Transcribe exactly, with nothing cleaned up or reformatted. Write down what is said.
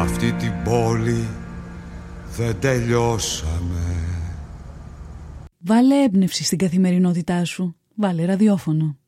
αυτή την πόλη δεν τελειώσαμε. Βάλε έμπνευση στην καθημερινότητά σου. Βάλε ραδιόφωνο.